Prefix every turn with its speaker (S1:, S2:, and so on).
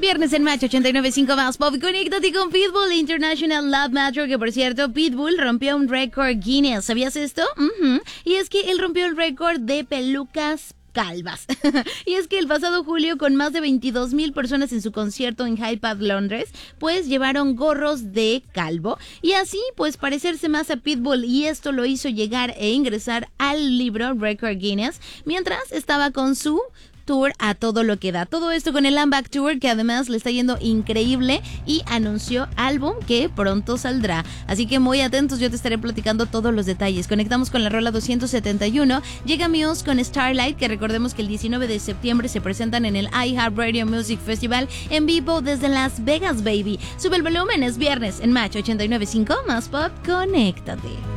S1: Viernes en Match 89.5 más pop. Conéctate con Pitbull International Love Metro, que por cierto, Pitbull rompió un récord Guinness. ¿Sabías esto? Y es que él rompió el récord de pelucas calvas. Y es que el pasado julio, con más de 22,000 personas en su concierto en Hyde Park, Londres, pues llevaron gorros de calvo y así pues parecerse más a Pitbull, y esto lo hizo llegar e ingresar al libro Record Guinness mientras estaba con su tour a todo lo que da. Todo esto con el Back Tour, que además le está yendo increíble, y anunció álbum que pronto saldrá. Así que muy atentos, yo te estaré platicando todos los detalles. Conectamos con la rola 271. Llega Muse con Starlight, que recordemos que el 19 de septiembre se presentan en el iHeartRadio Music Festival en vivo desde Las Vegas, baby. Sube el volumen, es viernes en Match 89.5 más pop. Conéctate.